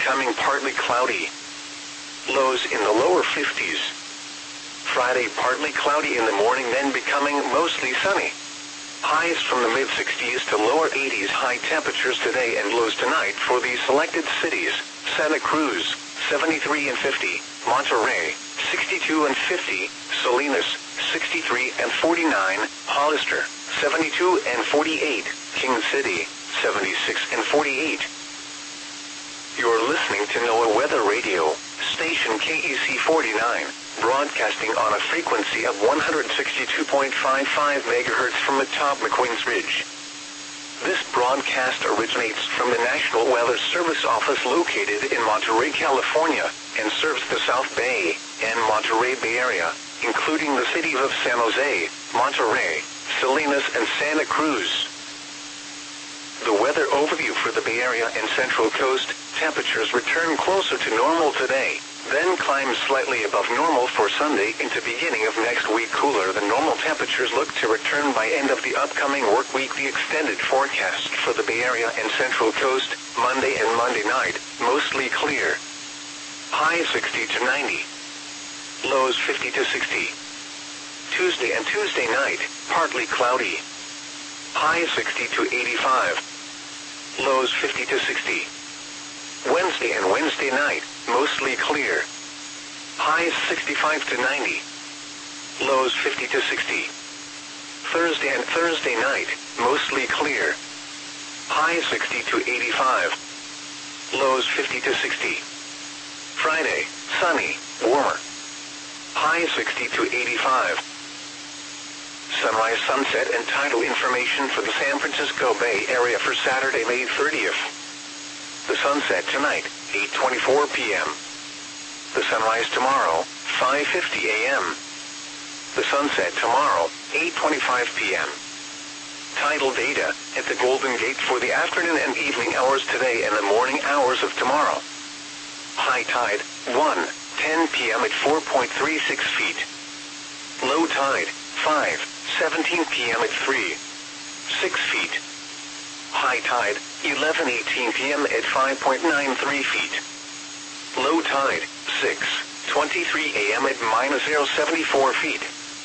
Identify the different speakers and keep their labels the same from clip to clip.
Speaker 1: becoming partly cloudy. Lows in the lower 50s. Friday partly cloudy in the morning, then becoming mostly sunny. Highs from the mid-60s to lower 80s. High temperatures today and lows tonight for the selected cities: Santa Cruz, 73 and 50, Monterrey, 62 and 50, Salinas, 63 and 49, Hollister, 72 and 48, King City, 76 and 48. You're listening to NOAA Weather Radio, station KEC 49, broadcasting on a frequency of 162.55 MHz from atop McQueen's Ridge. This broadcast originates from the National Weather Service office located in Monterey, California, and serves the South Bay and Monterey Bay Area, including the cities of San Jose, Monterey, Salinas, and Santa Cruz. The weather overview for the Bay Area and Central Coast: temperatures return closer to normal today, then climb slightly above normal for Sunday into beginning of next week. Cooler than normal temperatures look to return by end of the upcoming work week. The extended forecast for the Bay Area and Central Coast: Monday and Monday night, mostly clear. High 60 to 90. Lows 50 to 60. Tuesday and Tuesday night, partly cloudy. High 60 to 85. Lows 50 to 60. Wednesday and Wednesday night, mostly clear. Highs 65 to 90. Lows 50 to 60. Thursday and Thursday night, mostly clear. Highs 60 to 85. Lows 50 to 60. Friday, sunny, warmer. Highs 60 to 85. Sunrise, sunset, and tidal information for the San Francisco Bay Area for Saturday, May 30th. The sunset tonight, 8:24 p.m. The sunrise tomorrow, 5:50 a.m. The sunset tomorrow, 8:25 p.m. Tidal data at the Golden Gate for the afternoon and evening hours today and the morning hours of tomorrow. High tide, 1:10 p.m. at 4.36 feet. Low tide, 5:17 p.m. at 3.6 feet. High tide, 11:18 p.m. at 5.93 feet. Low tide, 6:23 a.m. at -0.74 feet.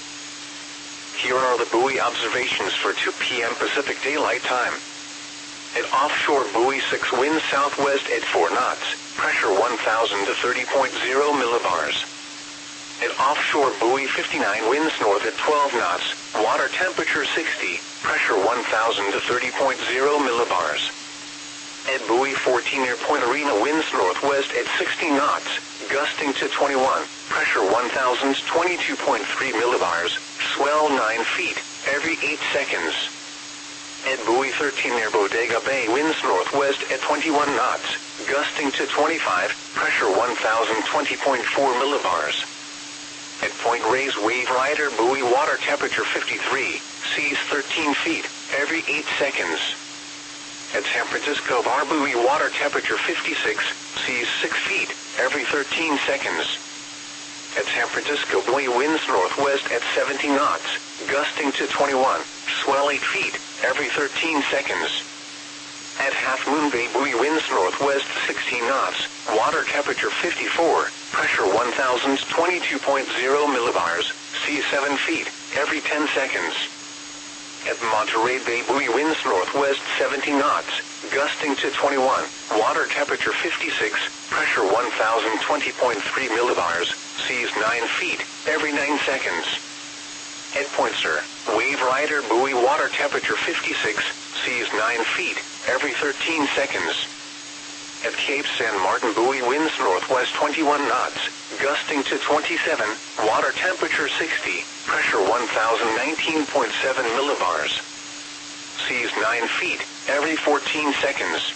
Speaker 1: Here are the buoy observations for 2 p.m. Pacific Daylight Time. At offshore buoy 6, wind southwest at 4 knots, pressure 1,000 to 30.0 millibars. At offshore buoy 59, winds north at 12 knots, water temperature 60, pressure 1,000 to 30.0 millibars. At buoy 14 near Point Arena, winds northwest at 60 knots, gusting to 21, pressure 1,000 to 22.3 millibars, swell 9 feet, every 8 seconds. At buoy 13 near Bodega Bay, winds northwest at 21 knots, gusting to 25, pressure 1,020.4 millibars. At Point Reyes, Wave Rider buoy, water temperature 53, seas 13 feet, every 8 seconds. At San Francisco Bar buoy, water temperature 56, seas 6 feet, every 13 seconds. At San Francisco buoy, winds northwest at 70 knots, gusting to 21, swell 8 feet, every 13 seconds. At Half Moon Bay buoy, winds northwest 16 knots, water temperature 54, pressure 1,022.0 millibars, seas 7 feet, every 10 seconds. At Monterey Bay buoy, winds northwest 70 knots, gusting to 21, water temperature 56, pressure 1,020.3 millibars, seas 9 feet, every 9 seconds. At Point Sur, Wave Rider buoy, water temperature 56, seas 9 feet, every 13 seconds. At Cape San Martin buoy, winds northwest 21 knots, gusting to 27, water temperature 60, pressure 1,019.7 millibars. Seas 9 feet, every 14 seconds.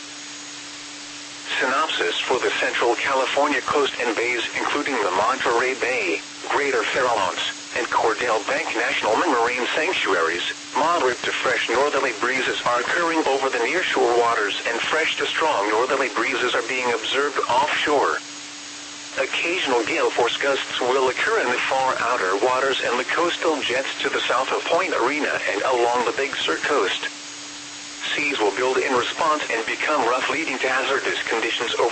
Speaker 1: Synopsis for the Central California coast and bays, including the Monterey Bay, Greater Farallones, and Cordell Bank National Marine Sanctuaries. Moderate to fresh northerly breezes are occurring over the nearshore waters, and fresh to strong northerly breezes are being observed offshore. Occasional gale force gusts will occur in the far outer waters and the coastal jets to the south of Point Arena and along the Big Sur coast. Seas will build in response and become rough, leading to hazardous conditions over